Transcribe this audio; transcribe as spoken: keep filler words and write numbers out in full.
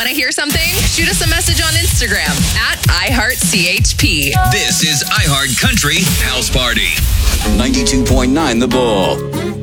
Want to hear something? Shoot us a message on Instagram at iHeartCHP. This is iHeart Country House Party. ninety-two point nine The Bull.